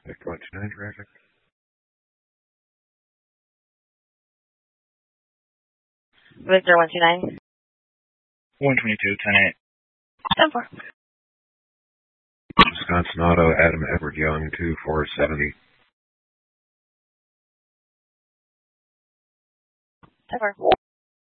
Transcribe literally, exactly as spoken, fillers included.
Victor one two nine traffic. Victor one two nine. one twenty-two, ten eight. ten four. Wisconsin Auto, Adam Edward Young, two four seventy. ten four.